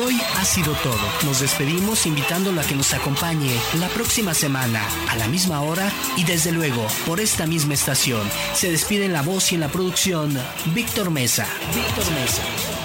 hoy ha sido todo. Nos despedimos invitándolo a que nos acompañe la próxima semana, a la misma hora y desde luego por esta misma estación. Se despide en la voz y en la producción Víctor Mesa. Víctor Mesa.